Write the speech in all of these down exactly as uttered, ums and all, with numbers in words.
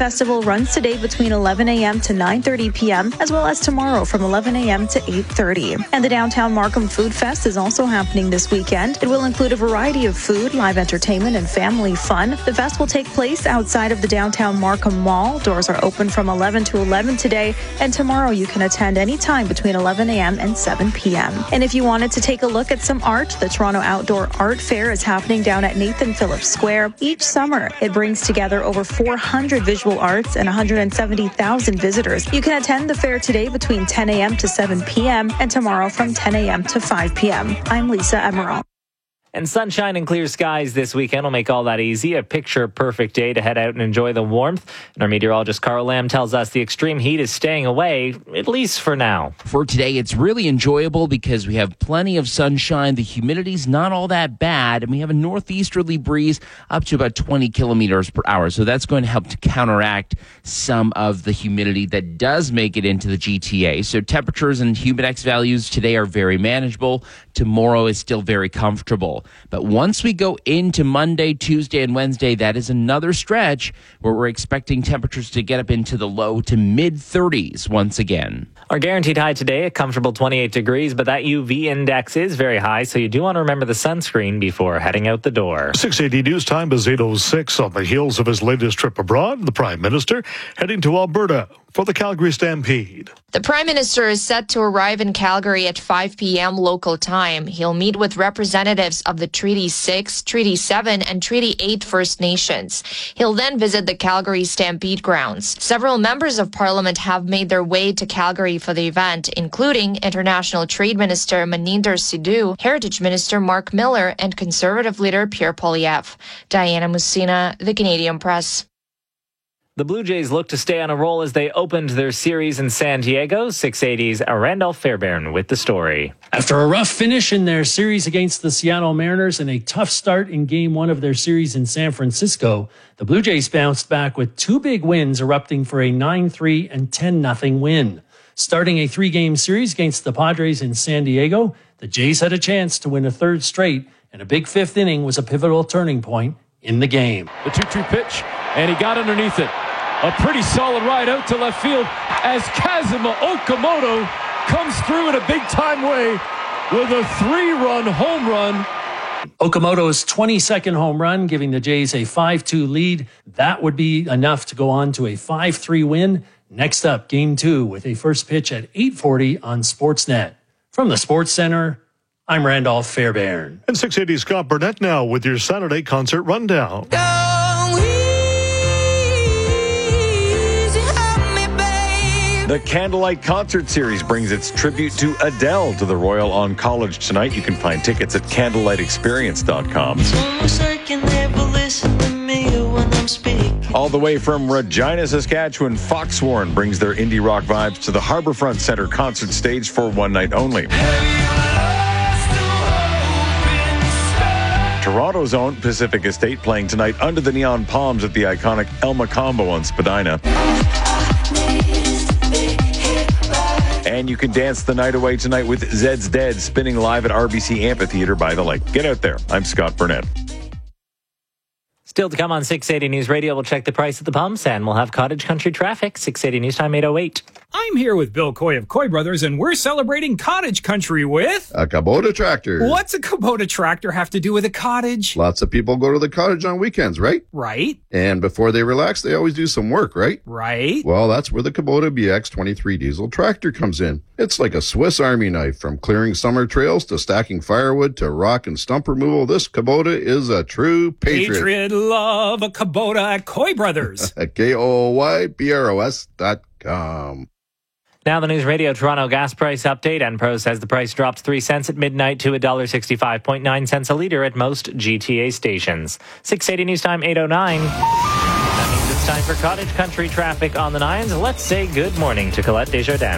festival runs today between eleven a.m. to nine thirty p.m. as well as tomorrow from eleven a.m. to eight thirty. And the Downtown Markham Food Fest is also happening this weekend. It will include a variety of food, live entertainment, and family fun. The fest will take place outside of the Downtown Markham Mall. Doors are open from eleven to eleven today, and tomorrow you can attend anytime between eleven a.m. and seven p.m. And if you wanted to take a look at some art, the Toronto Outdoor Art Fair is happening down at Nathan Phillips Square. Each summer, it brings together over four hundred visual arts and one hundred seventy thousand visitors. You can attend the fair today between ten a.m. to seven p.m. and tomorrow from ten a.m. to five p.m. I'm Lisa Emerald. And sunshine and clear skies this weekend will make all that easy. A picture-perfect day to head out and enjoy the warmth. And our meteorologist Carl Lamb tells us the extreme heat is staying away, at least for now. For today, it's really enjoyable because we have plenty of sunshine. The humidity's not all that bad, and we have a northeasterly breeze up to about twenty kilometers per hour. So that's going to help to counteract some of the humidity that does make it into the G T A. So temperatures and humidex values today are very manageable. Tomorrow is still very comfortable. But once we go into Monday, Tuesday, and Wednesday, that is another stretch where we're expecting temperatures to get up into the low to mid thirties once again. Our guaranteed high today, a comfortable twenty-eight degrees, but that U V index is very high, so you do want to remember the sunscreen before heading out the door. six eighty News Time is eight oh six. On the heels of his latest trip abroad, the Prime Minister heading to Alberta for the Calgary Stampede. The Prime Minister is set to arrive in Calgary at five p.m. local time. He'll meet with representatives of the Treaty six, Treaty seven, and Treaty eight First Nations. He'll then visit the Calgary Stampede grounds. Several members of Parliament have made their way to Calgary for the event, including International Trade Minister Maninder Sidhu, Heritage Minister Mark Miller, and Conservative leader Pierre Poilievre. Diana Musina, The Canadian Press. The Blue Jays look to stay on a roll as they opened their series in San Diego. six eighty's Randolph Fairbairn with the story. After a rough finish in their series against the Seattle Mariners and a tough start in game one of their series in San Francisco, the Blue Jays bounced back with two big wins, erupting for a nine three and ten nothing win. Starting a three-game series against the Padres in San Diego, the Jays had a chance to win a third straight, and a big fifth inning was a pivotal turning point in the game. The two two pitch, and he got underneath it. A pretty solid ride out to left field as Kazuma Okamoto comes through in a big-time way with a three-run home run. Okamoto's twenty-second home run, giving the Jays a five two lead. That would be enough to go on to a five three win. Next up, game two with a first pitch at eight forty on Sportsnet. From the Sports Center, I'm Randolph Fairbairn. And six eighty Scott Burnett now with your Saturday concert rundown. The Candlelight Concert Series brings its tribute to Adele to the Royal on College tonight. You can find tickets at candlelight experience dot com. All the way from Regina, Saskatchewan, Foxwarn brings their indie rock vibes to the Harbourfront Centre concert stage for one night only. Toronto's own Pacific Estate playing tonight under the neon palms at the iconic El Macombo on Spadina. And you can dance the night away tonight with Zed's Dead spinning live at R B C Amphitheatre by the lake. Get out there. I'm Scott Burnett. Still to come on six eighty News Radio, we'll check the price at the pumps and we'll have cottage country traffic. six eighty News Time eight oh eight. I'm here with Bill Coy of Coy Brothers, and we're celebrating cottage country with... a Kubota tractor. What's a Kubota tractor have to do with a cottage? Lots of people go to the cottage on weekends, right? Right. And before they relax, they always do some work, right? Right. Well, that's where the Kubota B X twenty-three diesel tractor comes in. It's like a Swiss Army knife. From clearing summer trails to stacking firewood to rock and stump removal, this Kubota is a true patriot. Patriot love a Kubota at Coy Brothers. At K O O Y B R O S dot com. Now the News Radio Toronto gas price update. Enpro says the price dropped three cents at midnight to one dollar sixty-five point nine cents a litre at most G T A stations. six eighty News Time eight oh nine. That means it's time for cottage country traffic on the nines. Let's say good morning to Colette Desjardins.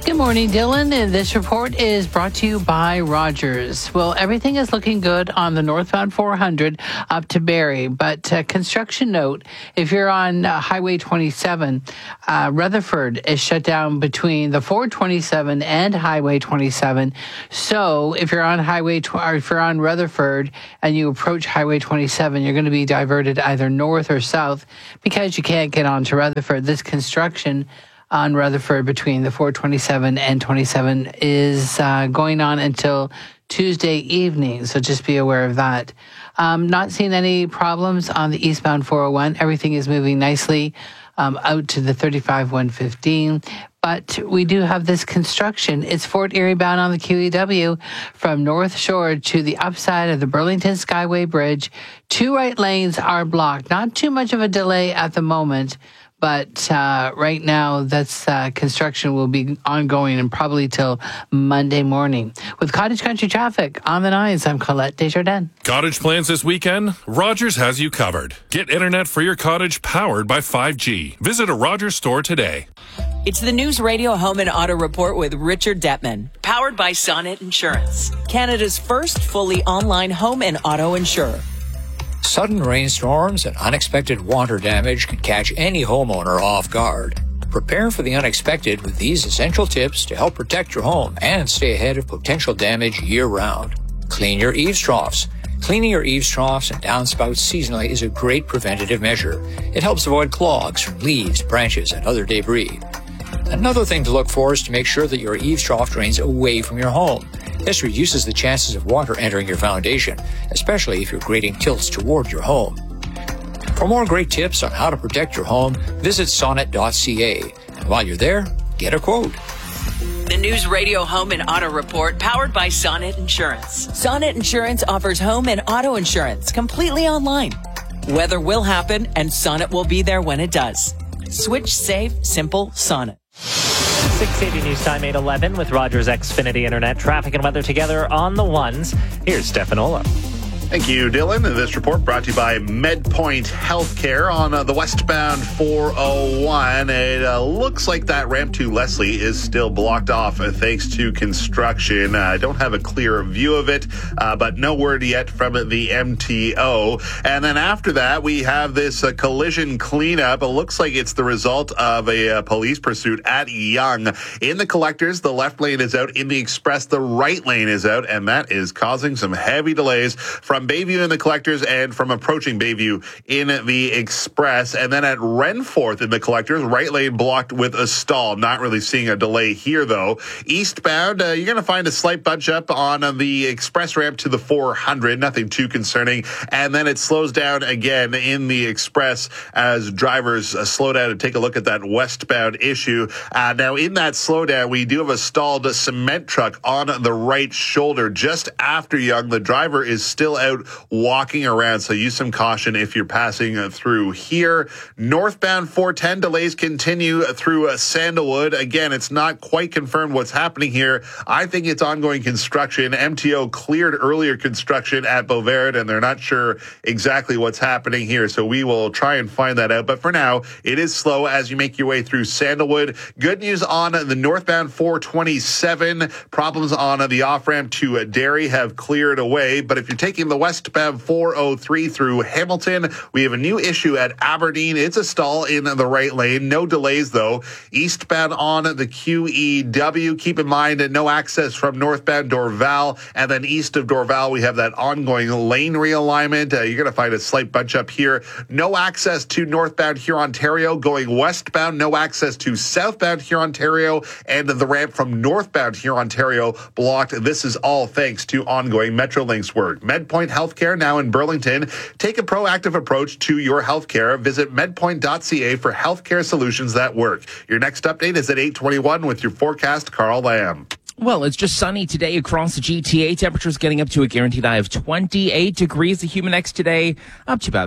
Good morning, Dylan. And this report is brought to you by Rogers. Well, everything is looking good on the northbound four hundred up to Barrie, but uh, construction note, if you're on uh, Highway twenty-seven, uh, Rutherford is shut down between the four twenty-seven and Highway twenty-seven. So if you're on Highway, tw- or if you're on Rutherford and you approach Highway twenty-seven, you're going to be diverted either north or south because you can't get onto Rutherford. This construction on Rutherford between the four twenty-seven and twenty-seven is uh, going on until Tuesday evening, so just be aware of that. Um, not seeing any problems on the eastbound four oh one. Everything is moving nicely um, out to the thirty-five one fifteen. But we do have this construction. It's Fort Erie bound on the Q E W from North Shore to the upside of the Burlington Skyway Bridge. Two right lanes are blocked. Not too much of a delay at the moment. But uh, right now, that's uh, construction will be ongoing and probably till Monday morning. With Cottage Country traffic on the nines, I'm Colette Desjardins. Cottage plans this weekend? Rogers has you covered. Get internet for your cottage powered by five G. Visit a Rogers store today. It's the News Radio Home and Auto Report with Richard Detman, powered by Sonnet Insurance, Canada's first fully online home and auto insurer. Sudden rainstorms and unexpected water damage can catch any homeowner off guard. Prepare for the unexpected with these essential tips to help protect your home and stay ahead of potential damage year-round. Clean your eaves troughs. Cleaning your eaves troughs and downspouts seasonally is a great preventative measure. It helps avoid clogs from leaves, branches, and other debris. Another thing to look for is to make sure that your eaves trough drains away from your home. This reduces the chances of water entering your foundation, especially if your grading tilts toward your home. For more great tips on how to protect your home, visit sonnet dot c a. And while you're there, get a quote. The News Radio Home and Auto Report, powered by Sonnet Insurance. Sonnet Insurance offers home and auto insurance completely online. Weather will happen, and Sonnet will be there when it does. Switch safe, simple Sonnet. six eighty News Time, eight eleven with Rogers Xfinity Internet. Traffic and weather together on the ones. Here's Stefanola. Thank you, Dylan. This report brought to you by MedPoint Healthcare on uh, the westbound four oh one. It uh, looks like that ramp to Leslie is still blocked off uh, thanks to construction. I uh, don't have a clear view of it, uh, but no word yet from the M T O. And then after that, we have this uh, collision cleanup. It looks like it's the result of a uh, police pursuit at Yonge. In the collectors, the left lane is out. In the express, the right lane is out, and that is causing some heavy delays from Bayview in the collectors and from approaching Bayview in the express. And then at Renforth in the collectors, right lane blocked with a stall. Not really seeing a delay here, though. Eastbound, uh, you're going to find a slight bunch up on uh, the express ramp to the four hundred. Nothing too concerning. And then it slows down again in the express as drivers uh, slow down and take a look at that westbound issue. Uh, now, in that slowdown, we do have a stalled cement truck on the right shoulder just after Yonge. The driver is still out walking around, so use some caution if you're passing through here. Northbound four ten delays continue through Sandalwood. Again, it's not quite confirmed what's happening here. I think it's ongoing construction. M T O cleared earlier construction at Beauvert, and they're not sure exactly what's happening here, so we will try and find that out. But for now, it is slow as you make your way through Sandalwood. Good news on the northbound four twenty-seven. Problems on the off-ramp to Derry have cleared away, but if you're taking the westbound four oh three through Hamilton, we have a new issue at Aberdeen. It's a stall in the right lane. No delays, though. Eastbound on the Q E W. Keep in mind that no access from northbound Dorval. And then east of Dorval, we have that ongoing lane realignment. Uh, you're going to find a slight bunch up here. No access to northbound Hurontario. Going westbound, no access to southbound Hurontario. And the ramp from northbound Hurontario blocked. This is all thanks to ongoing Metrolinx work. MedPoint Healthcare now in Burlington. Take a proactive approach to your healthcare. Visit medpoint dot c a for healthcare solutions that work. Your next update is at eight twenty-one with your forecast, Carl Lamb. Well, it's just sunny today across the G T A. Temperatures getting up to a guaranteed high of twenty-eight degrees. The Humanex today up to about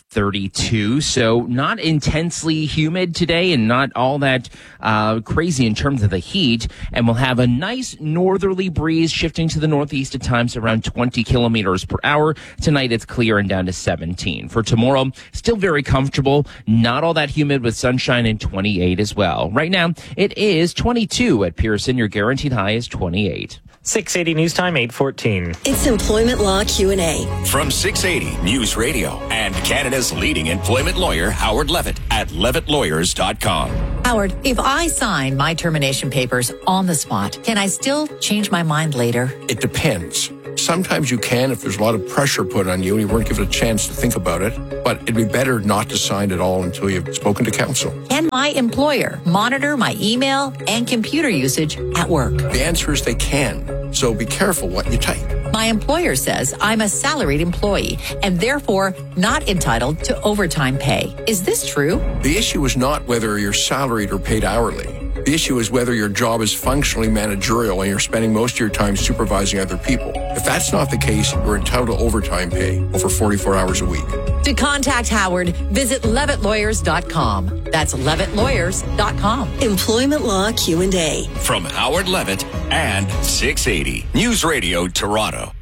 thirty-two. So not intensely humid today and not all that uh, crazy in terms of the heat. And we'll have a nice northerly breeze shifting to the northeast at times around twenty kilometers per hour. Tonight it's clear and down to seventeen. For tomorrow, still very comfortable. Not all that humid with sunshine and twenty-eight as well. Right now, it is twenty-two at Pearson. Your guaranteed high is twenty-eight. six eighty News Time, eight fourteen. It's Employment Law Q and A. From six eighty News Radio and Canada's leading employment lawyer, Howard Levitt, at levitt lawyers dot com. Howard, if I sign my termination papers on the spot, can I still change my mind later? It depends. Sometimes you can if there's a lot of pressure put on you and you weren't given a chance to think about it. But it'd be better not to sign at all until you've spoken to counsel. Can my employer monitor my email and computer usage at work? The answer is they can. So be careful what you type. My employer says I'm a salaried employee and therefore not entitled to overtime pay. Is this true? The issue is not whether you're salaried or paid hourly. The issue is whether your job is functionally managerial and you're spending most of your time supervising other people. If that's not the case, you're entitled to overtime pay over forty-four hours a week. To contact Howard, visit levitt lawyers dot com. That's levitt lawyers dot com. Employment Law Q and A. From Howard Levitt and six eighty News Radio Toronto.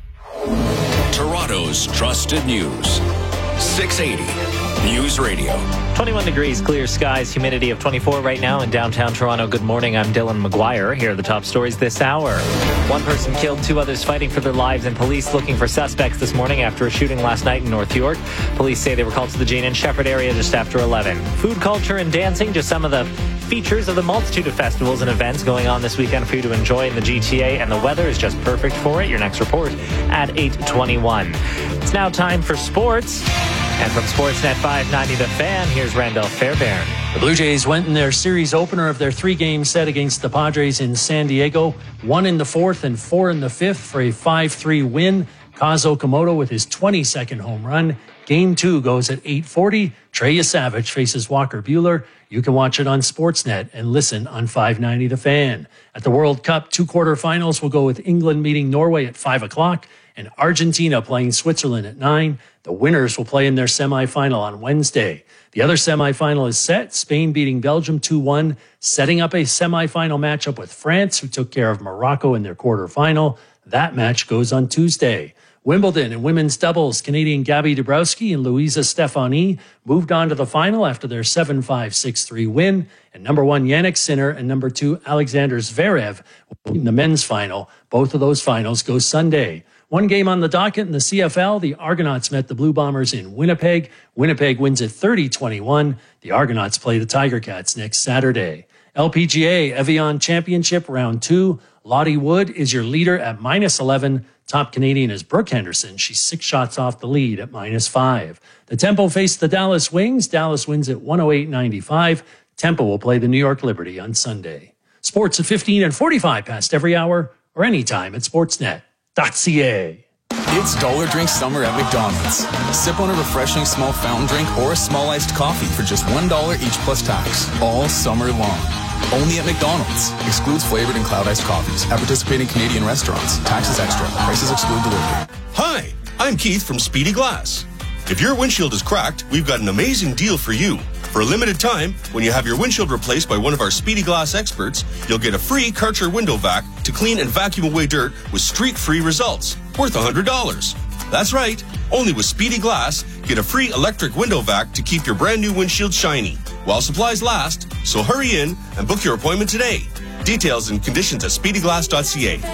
Toronto's trusted news. six eighty News Radio. twenty-one degrees, clear skies, humidity of twenty-four right now in downtown Toronto. Good morning, I'm Dylan McGuire. Here are the top stories this hour. One person killed, two others fighting for their lives, and police looking for suspects this morning after a shooting last night in North York. Police say they were called to the Jane and Shepherd area just after eleven. Food, culture, and dancing, just some of the features of the multitude of festivals and events going on this weekend for you to enjoy in the G T A, and the weather is just perfect for it. Your next report at eight twenty-one. It's now time for sports. And from Sportsnet five ninety The Fan, here's Randall Fairbairn. The Blue Jays went in their series opener of their three-game set against the Padres in San Diego. One in the fourth and four in the fifth for a five three win. Kaz Okamoto with his twenty-second home run. Game two goes at eight forty. Trey Yesavage faces Walker Buehler. You can watch it on Sportsnet and listen on five ninety The Fan. At the World Cup, two quarterfinals will go with England meeting Norway at five o'clock and Argentina playing Switzerland at nine. The winners will play in their semifinal on Wednesday. The other semifinal is set, Spain beating Belgium two one, setting up a semifinal matchup with France, who took care of Morocco in their quarterfinal. That match goes on Tuesday. Wimbledon and women's doubles, Canadian Gabby Dabrowski and Louisa Stefani moved on to the final after their seven five, six three win. And number one, Jannik Sinner, and number two, Alexander Zverev in the men's final. Both of those finals go Sunday. One game on the docket in the C F L, the Argonauts met the Blue Bombers in Winnipeg. Winnipeg wins at thirty twenty-one. The Argonauts play the Tiger Cats next Saturday. L P G A Evian Championship Round two. Lottie Wood is your leader at minus eleven. Top Canadian is Brooke Henderson. She's six shots off the lead at minus five. The Tempo face the Dallas Wings. Dallas wins at one oh eight ninety-five. Tempo will play the New York Liberty on Sunday. Sports at fifteen and forty-five past every hour or anytime at sportsnet dot c a. It's Dollar Drink Summer at McDonald's. Sip on a refreshing small fountain drink or a small iced coffee for just one dollar each plus tax, all summer long. Only at McDonald's. Excludes flavored and cloud iced coffees at participating Canadian restaurants. Taxes extra. Prices exclude delivery. Hi, I'm Keith from Speedy Glass. If your windshield is cracked, we've got an amazing deal for you. For a limited time, when you have your windshield replaced by one of our Speedy Glass experts, you'll get a free Karcher window vac to clean and vacuum away dirt with streak-free results, worth one hundred dollars. That's right, only with Speedy Glass, get a free electric window vac to keep your brand new windshield shiny, while supplies last, so hurry in and book your appointment today. Details and conditions at speedy glass dot c a.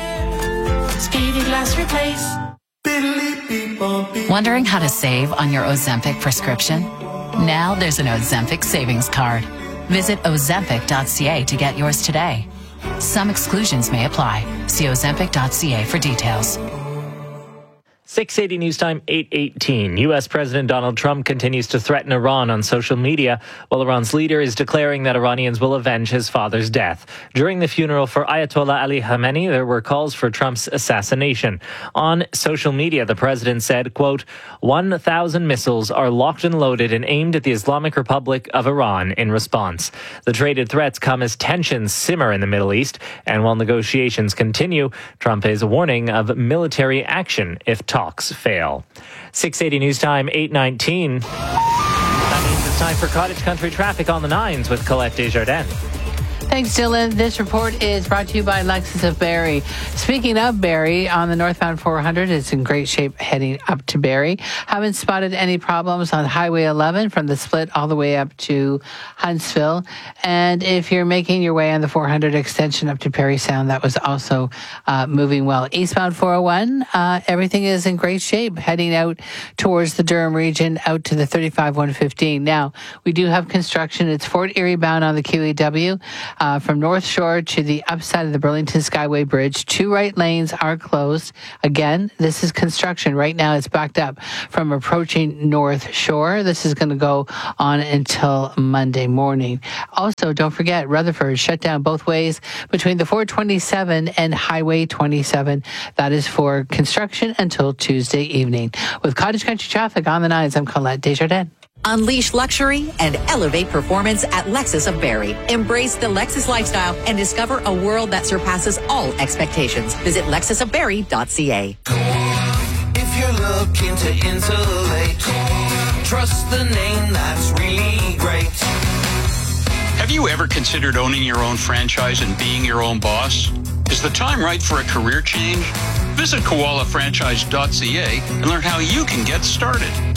Speedy Glass Replace. Wondering how to save on your Ozempic prescription? Now there's an Ozempic savings card. Visit ozempic dot c a to get yours today. Some exclusions may apply. See ozempic dot c a for details. six eighty News Time, eight eighteen. U S. President Donald Trump continues to threaten Iran on social media, while Iran's leader is declaring that Iranians will avenge his father's death. During the funeral for Ayatollah Ali Khamenei, there were calls for Trump's assassination. On social media, the president said, quote, one thousand missiles are locked and loaded and aimed at the Islamic Republic of Iran in response. The traded threats come as tensions simmer in the Middle East, and while negotiations continue, Trump is warning of military action if talks fail. six eighty News Time, eight nineteen. it's time for Cottage Country Traffic on the Nines with Colette Desjardins. Thanks, Dylan. This report is brought to you by Lexus of Barrie. Speaking of Barrie, on the northbound four hundred, it's in great shape heading up to Barrie. Haven't spotted any problems on Highway eleven from the split all the way up to Huntsville. And if you're making your way on the four hundred extension up to Parry Sound, that was also uh, moving well. Eastbound four oh one, uh, everything is in great shape heading out towards the Durham region, out to the thirty-five one fifteen. Now, we do have construction. It's Fort Erie bound on the Q E W. Uh, from North Shore to the upside of the Burlington Skyway Bridge. Two right lanes are closed. Again, this is construction. Right now it's backed up from approaching North Shore. This is going to go on until Monday morning. Also, don't forget, Rutherford shut down both ways between the four twenty-seven and Highway twenty-seven. That is for construction until Tuesday evening. With Cottage Country Traffic on the Nines, I'm Colette Desjardins. Unleash luxury and elevate performance at Lexus of Barrie. Embrace the Lexus lifestyle and discover a world that surpasses all expectations. Visit lexus of barrie dot c a. If you're looking to insulate, trust the name that's really great. Have you ever considered owning your own franchise and being your own boss? Is the time right for a career change? Visit koala franchise dot c a and learn how you can get started.